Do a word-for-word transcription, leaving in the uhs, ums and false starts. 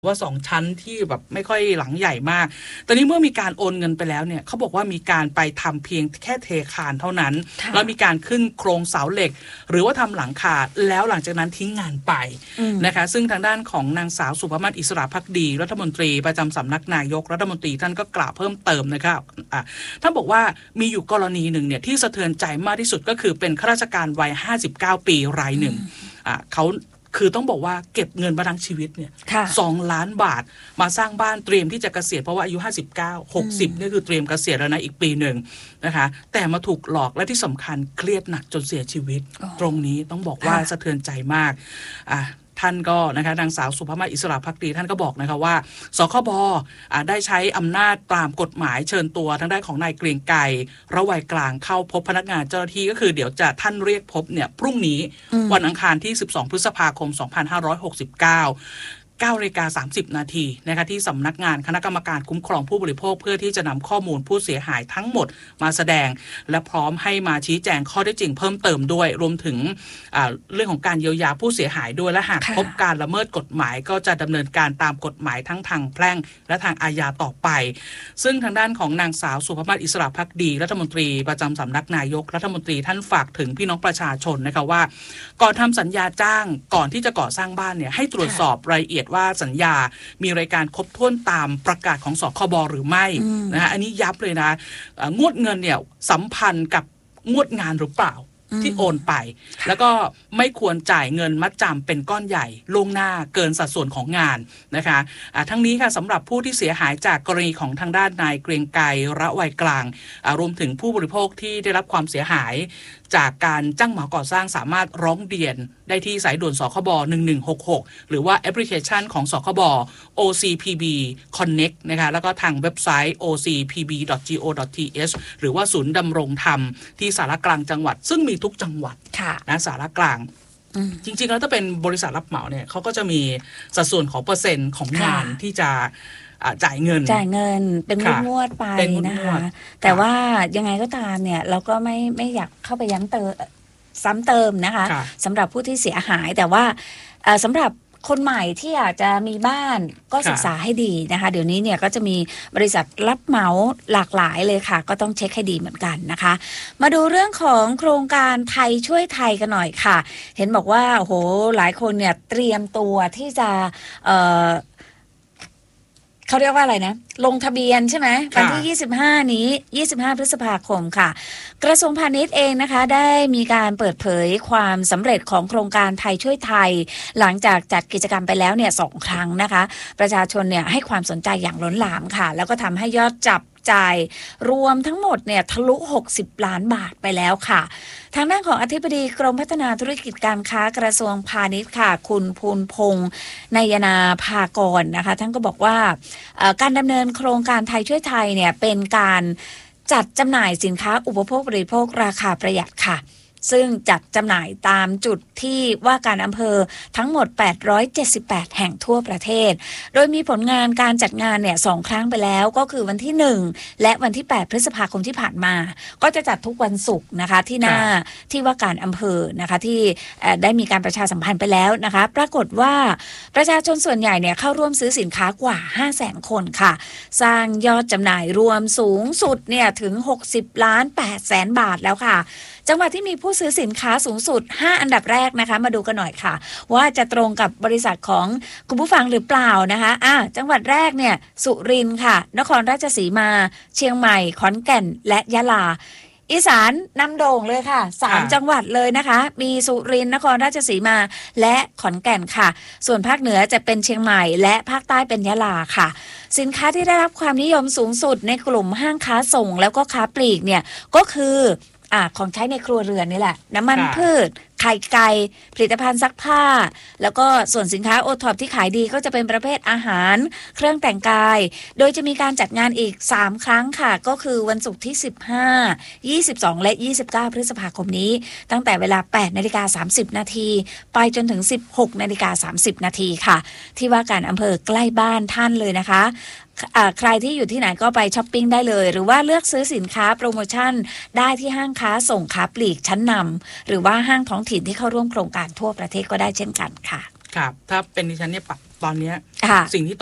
ว่าสองชั้นที่แบบไม่ค่อยหลังใหญ่มากตอนนี้เมื่อมีการโอนเงินไปแล้วเนี่ยเขาบอกว่ามีการไปทำเพียงแค่เทคานเท่านั้นแล้วมีการขึ้นโครงเสาเหล็กหรือว่าทำหลังคาแล้วหลังจากนั้นทิ้งงานไปนะคะซึ่งทางด้านของนางสาวสุภามาศอิสระภักดีรัฐมนตรีประจำสำนักนายกรัฐมนตรีท่านก็กล่าวเพิ่มเติมนะครับอ่ะท่านบอกว่ามีอยู่กรณีหนึ่งเนี่ยที่สะเทือนใจมากที่สุดก็คือเป็นข้าราชการวัยห้าสิบเก้าปีรายหนึ่งอ่ะเขาคือต้องบอกว่าเก็บเงินมาทั้งชีวิตเนี่ยสองล้านบาทมาสร้างบ้านเตรียมที่จะเกษียณเพราะว่าอายุห้าสิบเก้า หกสิบนี่คือเตรียมเกษียณแล้วนะอีกปีหนึ่งนะคะแต่มาถูกหลอกและที่สำคัญเครียดหนักจนเสียชีวิตตรงนี้ต้องบอกว่าสะเทือนใจมากอ่ะท่านก็นะคะนางสาวสุภามาศอิสระภักดีท่านก็บอกนะคะว่าสคบอ่าได้ใช้อำนาจตามกฎหมายเชิญตัวทางด้านของนายเกรียงไกรระวัยกลางเข้าพบพนักงานเจ้าหน้าที่ก็คือเดี๋ยวจะท่านเรียกพบเนี่ยพรุ่งนี้วันอังคารที่สิบสองพฤษภาคมสองพันห้าร้อยหกสิบเก้าเก้านาฬิกาสามสิบนาทีนะคะที่สำนักงานคณะกรรมการคุ้มครองผู้บริโภคเพื่อที่จะนำข้อมูลผู้เสียหายทั้งหมดมาแสดงและพร้อมให้มาชี้แจงข้อเท็จจริงเพิ่มเติมด้วยรวมถึงเรื่องของการเยียวยาผู้เสียหายด้วยและหากพบการละเมิดกฎหมายก็จะดำเนินการตามกฎหมายทั้งทางแพ่งและทางอาญาต่อไปซึ่งทางด้านของนางสาวสุภามาศอิสระภักดีรัฐมนตรีประจำสำนักนายกรัฐมนตรีท่านฝากถึงพี่น้องประชาชนนะคะว่าก่อนทำสัญญาจ้างก่อนที่จะก่อสร้างบ้านเนี่ยให้ตรวจสอบรายละเอียดว่าสัญญามีรายการครบถ้วนตามประกาศของสคบหรือไม่นะฮะอันนี้ย้ำเลยนะงวดเงินเนี่ยสัมพันธ์กับงวดงานหรือเปล่าที่โอนไปแล้วก็ไม่ควรจ่ายเงินมัดจำเป็นก้อนใหญ่ล่วงหน้าเกินสัดส่วนของงานนะคะะทั้งนี้ค่ะสำหรับผู้ที่เสียหายจากกรณีของทางด้านนายเกรียงไกรระวัยกลางรวมถึงผู้บริโภคที่ได้รับความเสียหายจากการจ้างเหมาก่อสร้างสามารถร้องเรียนได้ที่สายด่วนสคบหนึ่งหนึ่งหกหกหรือว่าแอปพลิเคชันของสคบ โอ ซี พี บี Connect นะคะแล้วก็ทางเว็บไซต์ โอ ซี พี บี ดอท จี โอ ดอท ที เอช หรือว่าศูนย์ดำรงธรรมที่สารกลางจังหวัดซึ่งมีทุกจังหวัดนะสารกลางจริงๆแล้วถ้าเป็นบริษัทรับเหมาเนี่ยเขาก็จะมีสัดส่วนของเปอร์เซ็นต์ของงานที่จะจ่ายเงินจ่ายเงินเป็นงวดๆไปนะคะแต่ว่ายังไงก็ตามเนี่ยเราก็ไม่ไม่อยากเข้าไปย้ำเติมซ้ำเติมนะคะสำหรับผู้ที่เสียหายแต่ว่าสำหรับคนใหม่ที่อยากจะมีบ้านก็ศึกษาให้ดีนะคะเดี๋ยวนี้เนี่ยก็จะมีบริษัทรับเหมาหลากหลายเลยค่ะก็ต้องเช็คให้ดีเหมือนกันนะคะมาดูเรื่องของโครงการไทยช่วยไทยกันหน่อยค่ะเห็นบอกว่าโอ้โหหลายคนเนี่ยเตรียมตัวที่จะเอ่อเขาเรียกว่าอะไรนะลงทะเบียนใช่ไหมวันที่ยี่สิบห้านี้ยี่สิบห้าพฤษภาคมค่ะกระทรวงพาณิชย์เองนะคะได้มีการเปิดเผยความสำเร็จของโครงการไทยช่วยไทยหลังจากจัดกิจกรรมไปแล้วเนี่ยสองครั้งนะคะประชาชนเนี่ยให้ความสนใจอย่างล้นหลามค่ะแล้วก็ทำให้ยอดจับจ่ายรวมทั้งหมดเนี่ยทะลุหกสิบล้านบาทไปแล้วค่ะทางด้านของอธิบดีกรมพัฒนาธุรกิจการค้ากระทรวงพาณิชย์ค่ะคุณภูลพงษ์นายนาภากรนะคะท่านก็บอกว่าการดำเนินโครงการไทยช่วยไทยเนี่ยเป็นการจัดจำหน่ายสินค้าอุปโภคบริโภคราคาประหยัดค่ะซึ่งจัดจำหน่ายตามจุดที่ว่าการอำเภอทั้งหมดแปดร้อยเจ็ดสิบแปดแห่งทั่วประเทศโดยมีผลงานการจัดงานเนี่ยสองครั้งไปแล้วก็คือวันที่หนึ่งและวันที่แปดพฤษภาคมที่ผ่านมาก็จะจัดทุกวันศุกร์นะคะที่หน้าที่ว่าการอำเภอนะคะที่ได้มีการประชาสัมพันธ์ไปแล้วนะคะปรากฏว่าประชาชนส่วนใหญ่เนี่ยเข้าร่วมซื้อสินค้ากว่า ห้าแสน คนค่ะสร้างยอดจำหน่ายรวมสูงสุดเนี่ยถึงหกสิบล้านแปดแสนบาทแล้วค่ะจังหวัดที่มีผู้ซื้อสินค้าสูงสุดห้าอันดับแรกนะคะมาดูกันหน่อยค่ะว่าจะตรงกับบริษัทของคุณผู้ฟังหรือเปล่านะคะอ่ะจังหวัดแรกเนี่ยสุรินทร์ค่ะนครราชสีมาเชียงใหม่ขอนแก่นและยะลาอีสานนำโด่งเลยค่ะสามจังหวัดเลยนะคะมีสุรินทร์นครราชสีมาและขอนแก่นค่ะส่วนภาคเหนือจะเป็นเชียงใหม่และภาคใต้เป็นยะลาค่ะสินค้าที่ได้รับความนิยมสูงสุดในกลุ่มห้างค้าส่งแล้วก็ค้าปลีกเนี่ยก็คืออ่าของใช้ในครัวเรือนนี่แหละน้ำมันพืชไข่ไก่ผลิตภัณฑ์ซักผ้าแล้วก็ส่วนสินค้าโอท็อปที่ขายดีก็จะเป็นประเภทอาหารเครื่องแต่งกายโดยจะมีการจัดงานอีกสามครั้งค่ะก็คือวันศุกร์ที่สิบห้า ยี่สิบสองและยี่สิบเก้าพฤษภาคมนี้ตั้งแต่เวลา แปดนาฬิกาสามสิบนาทีไปจนถึง สิบหกนาฬิกาสามสิบนาทีค่ะที่ว่าการอำเภอใกล้บ้านท่านเลยนะคะใครที่อยู่ที่ไหนก็ไปช้อปปิ้งได้เลยหรือว่าเลือกซื้อสินค้าโปรโมชั่นได้ที่ห้างค้าส่งค้าปลีกชั้นนำหรือว่าห้างท้องถิ่นที่เข้าร่วมโครงการทั่วประเทศก็ได้เช่นกันค่ะครับถ้าเป็นดิฉันเนี่ยตอนนี้สิ่งที่